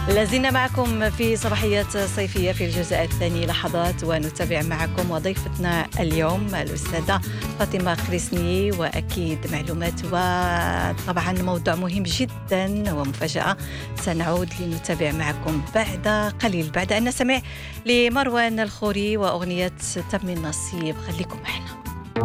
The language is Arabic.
لازلنا معكم في صباحيات صيفية في الجزء الثاني لحظات، ونتابع معكم وضيفتنا اليوم الأستاذة فاطمة قريسني، وأكيد معلومات وطبعا موضوع مهم جدا ومفاجأة سنعود لنتابع معكم بعد قليل، بعد أن نستمع لمروان الخوري وأغنية تم النصيب. خليكم معنا.